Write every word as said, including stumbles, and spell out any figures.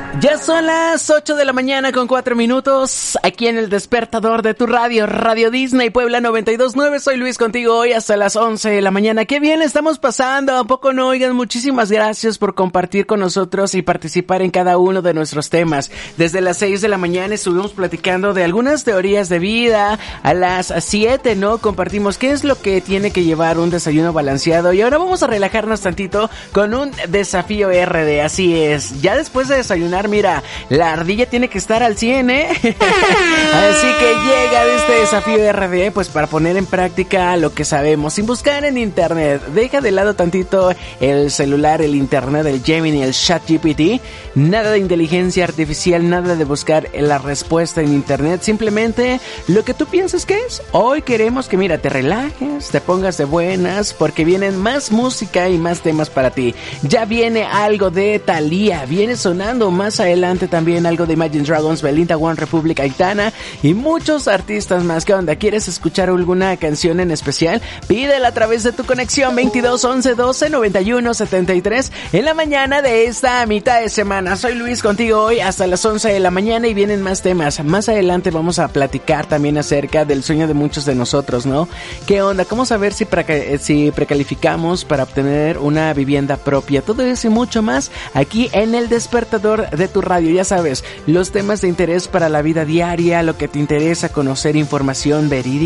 Ya son las ocho de la mañana con cuatro minutos, aquí en el despertador de tu radio, Radio Disney Puebla noventa y dos punto nueve. Soy Luis contigo hoy hasta las once de la mañana. Qué bien estamos pasando, ¿a poco no? Oigan, muchísimas gracias por compartir con nosotros y participar en cada uno de nuestros temas. Desde las seis de la mañana estuvimos platicando de algunas teorías de vida. A las siete, ¿no? Compartimos qué es lo que tiene que llevar un desayuno balanceado. Y ahora vamos a relajarnos tantito con un desafío R D. Así es, ya después de desayunar, mira, la ardilla tiene que estar al cien, ¿eh? Así que llega de este desafío R D, pues para poner en práctica lo que sabemos, sin buscar en internet. Deja de lado tantito el celular, el internet, el Gemini, el ChatGPT. Nada de inteligencia artificial, nada de buscar la respuesta en internet. Simplemente lo que tú piensas que es. Hoy queremos que, mira, te relajes, te pongas de buenas, porque vienen más música y más temas para ti. Ya viene algo de Thalía, viene sonando más adelante también algo de Imagine Dragons, Belinda, One Republic, Aitana y muchos artistas más. ¿Qué onda? ¿Quieres escuchar alguna canción en especial? Pídela a través de tu conexión veintidós once doce noventa y uno setenta y tres en la mañana de esta mitad de semana. Soy Luis contigo hoy hasta las once de la mañana y vienen más temas. Más adelante vamos a platicar también acerca del sueño de muchos de nosotros, ¿no? ¿Qué onda? ¿Cómo saber si, pre- si precalificamos para obtener una vivienda propia? Todo eso y mucho más aquí en el despertador de tu radio. Ya sabes, los temas de interés para la vida diaria, lo que te interesa conocer, información verídica